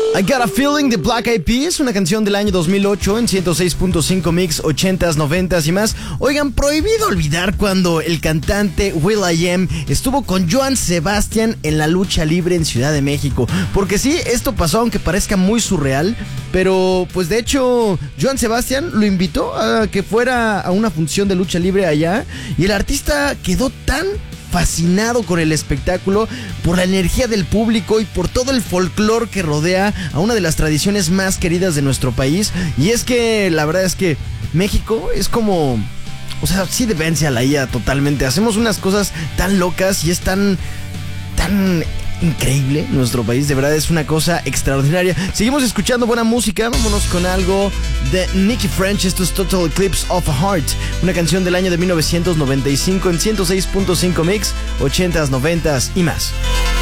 I Got a Feeling de Black Eyed Peas, una canción del año 2008 en 106.5 Mix, 80s, 90s y más. Oigan, prohibido olvidar cuando el cantante will.i.am estuvo con Joan Sebastián en la lucha libre en Ciudad de México. Porque sí, esto pasó aunque parezca muy surreal, pero pues de hecho Joan Sebastián lo invitó a que fuera a una función de lucha libre allá y el artista quedó tan fascinado con el espectáculo, por la energía del público y por todo el folclore que rodea a una de las tradiciones más queridas de nuestro país. Y es que la verdad es que México es como, o sea, sí vence a la IA totalmente. Hacemos unas cosas tan locas y es tan increíble nuestro país, de verdad es una cosa extraordinaria. Seguimos escuchando buena música, vámonos con algo de Nicki French. Esto es Total Eclipse of a Heart, una canción del año de 1995 en 106.5 Mix, 80s, 90s y más.